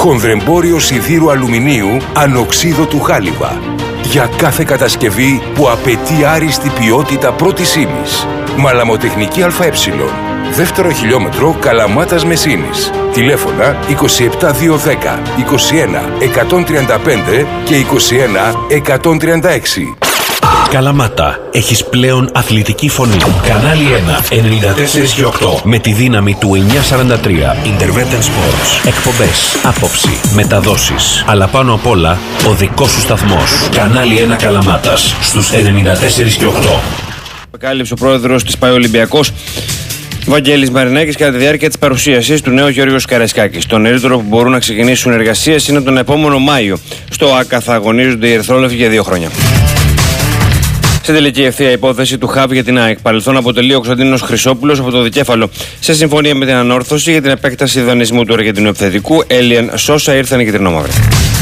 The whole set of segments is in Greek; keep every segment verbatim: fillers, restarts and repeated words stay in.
Χονδρεμπόριο σιδήρου αλουμινίου ανοξίδωτου χάλιβα. Για κάθε κατασκευή που απαιτεί άριστη ποιότητα πρώτης ύλης. Μαλαμοτεχνική ΑΕ. Δεύτερο χιλιόμετρο Καλαμάτας Μεσίνης. Τηλέφωνα είκοσι επτά διακόσια δέκα, είκοσι ένα εκατόν τριάντα πέντε και είκοσι ένα εκατόν τριάντα έξι. Καλαμάτα, έχεις πλέον αθλητική φωνή. Κανάλι ένα, ενενήντα τέσσερα και οκτώ. Με τη δύναμη του εννιακόσια σαράντα τρία. Intervetten Sports. Εκπομπές, άποψη, μεταδόσεις. Αλλά πάνω απ' όλα, ο δικός σου σταθμός. Κανάλι ένα Καλαμάτας. Στους ενενήντα τέσσερα και οκτώ. Κάλυψε ο πρόεδρος της ΠΑΕ Ολυμπιακός, Βαγγέλης Μαρινάκης, κατά τη διάρκεια της παρουσίασης του νέου Γιώργος Καραϊσκάκης. Το νωρίτερο που μπορούν να ξεκινήσουν εργασίες είναι τον επόμενο Μάιο. Στο ΆΚΑ θα αγωνίζονται οι ερυθρόλευκοι για δύο χρόνια. Στην τελική ευθεία υπόθεση του ΧΑΒ για την ΑΕΚ, παρελθόν αποτελεί ο Κωνσταντίνος Χρυσόπουλος από το Δικέφαλο. Σε συμφωνία με την ανόρθωση για την επέκταση δανεισμού του Αργεντινού επιθετικού, Έλιαν Σόσα ήρθαν οι κυτρινόμαυροι.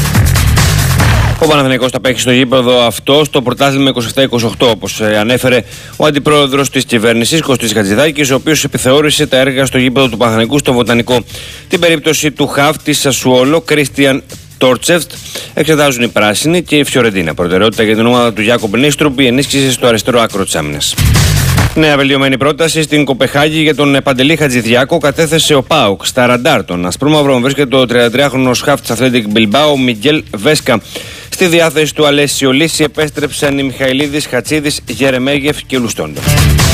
Ο Παναθηναϊκός θα παίξει στο γήπεδο αυτό στο πρωτάθλημα είκοσι επτά είκοσι οκτώ, όπως ανέφερε ο αντιπρόεδρος της κυβέρνησης, Κωστής Χατζηδάκης, ο οποίος επιθεώρησε τα έργα στο γήπεδο του Παναθηναϊκού στο Βοτανικό. Την περίπτωση του ΧΑΒ της Σασουόλο, Κρίστιαν Τόρτσεφτ, εξετάζουν οι πράσινοι και η Φιωρεντίνα. Προτεραιότητα για την ομάδα του Γιάκομπ Νίστρουπ, η ενίσχυση στο αριστερό άκρο της άμυνας. Νέα βελτιωμένη πρόταση στην Κοπεχάγη για τον Παντελή Χατζηδιάκο κατέθεσε ο ΠΑΟΚ. Στα ραντάρ των ασπρόμαυρων βρίσκεται ο τριαντατριάχρονος χαφ της Athletic Bilbao, Μιγγέλ Βέσκα. Στη διάθεση του Αλέσιο Λύση επέστρεψαν οι Μιχαηλίδης, Χατσίδης, Γερεμέγεφ και Λουστόντο.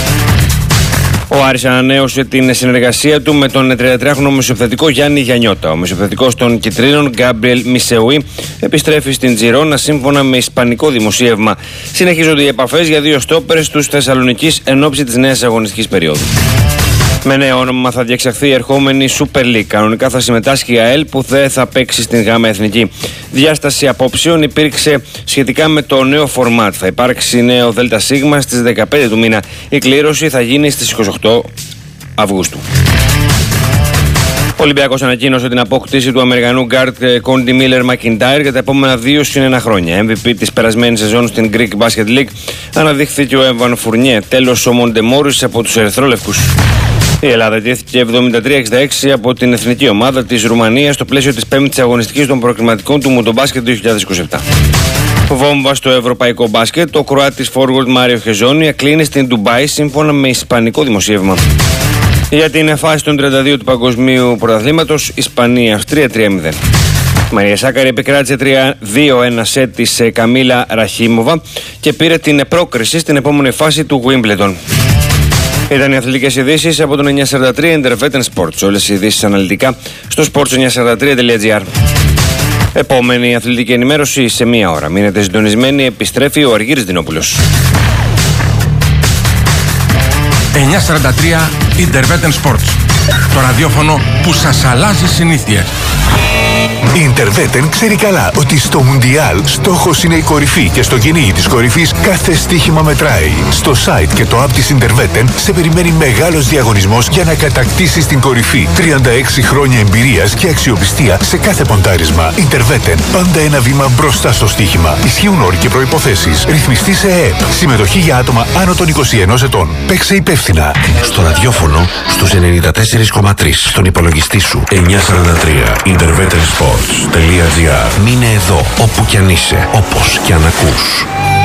Ο Άρης ανανέωσε την συνεργασία του με τον τριαντατριάχρονο μεσοεπιθετικό Γιάννη Γιαννιώτα. Ο μεσοεπιθετικός των Κιτρίνων, Γκάμπριελ Μισεουί, επιστρέφει στην Τζιρόνα σύμφωνα με ισπανικό δημοσίευμα. Συνεχίζονται οι επαφές για δύο στόπερες τους Θεσσαλονικής εν ώψη της νέας αγωνιστικής περίοδου. Με νέο όνομα θα διεξαχθεί η ερχόμενη Super League. Κανονικά θα συμμετάσχει η ΑΕΛ που δεν θα παίξει στην ΓΑΜΑ Εθνική. Διάσταση απόψεων υπήρξε σχετικά με το νέο φορμάτ. Θα υπάρξει νέο ΔΣ στις δεκαπέντε του μήνα. Η κλήρωση θα γίνει στις είκοσι οκτώ Αυγούστου. Ο Ολυμπιακός ανακοίνωσε την απόκτηση του Αμερικανού γκάρτ Κόντι Μίλερ Μακιντάιρ για τα επόμενα δύο συν ένα χρόνια. εμ βι πι της περασμένης σεζόν στην Greek Basket League αναδείχθηκε ο Έμβαν Φουρνιέ. Τέλος ο Μοντεμόρις από τους ερυθρόλευκους. Η Ελλάδα τήθηκε εβδομήντα τρία εξήντα έξι από την εθνική ομάδα της Ρουμανίας στο πλαίσιο της πέμπτης αγωνιστικής των προκριματικών του Μουντομπάσκετ δύο χιλιάδες είκοσι επτά. Βόμβα στο ευρωπαϊκό μπάσκετ, ο Κροάτης forward Μάριο Χεζόνια κλείνει στην Ντουμπάι σύμφωνα με ισπανικό δημοσίευμα. Για την φάση των τριάντα δύο του Παγκοσμίου Πρωταθλήματος, Ισπανία-Αυστρία τρία μηδέν. Μαρία Σάκαρη επικράτησε δύο ένα σετ της Καμίλα Ραχίμοβα και πήρε την πρόκριση στην επόμενη φάση του Wimbledon. Ήταν οι αθλητικές ειδήσεις από τον εννιακόσια σαράντα τρία Intervetten Sports. Όλες οι ειδήσεις αναλυτικά στο sports εννιακόσια σαράντα τρία τελεία τζι άρ. Επόμενη αθλητική ενημέρωση σε μία ώρα. Μείνετε συντονισμένοι, επιστρέφει ο Αργύρης Δινόπουλος. εννιακόσια σαράντα τρία Intervetten Sports. Το ραδιόφωνο που σας αλλάζει συνήθειες. Η Intervetten ξέρει καλά ότι στο Μουντιάλ στόχος είναι η κορυφή και στο κυνήγι της κορυφής κάθε στοίχημα μετράει. Στο site και το app της Intervetten σε περιμένει μεγάλος διαγωνισμός για να κατακτήσεις την κορυφή. τριάντα έξι χρόνια εμπειρίας και αξιοπιστία σε κάθε ποντάρισμα. Intervetten, πάντα ένα βήμα μπροστά στο στοίχημα. Ισχύουν όροι και προϋποθέσεις. Ρυθμιστή σε ΕΕΠ. Συμμετοχή για άτομα άνω των είκοσι ενός ετών. Παίξε υπεύθυνα. Στο ραδιόφωνο στους ενενήντα τέσσερα κόμμα τρία. Στον υπολογιστή σου εννιακόσια σαράντα τρία. Intervetten Sports. Μείνε εδώ, όπου κι αν είσαι, όπως κι αν ακούς.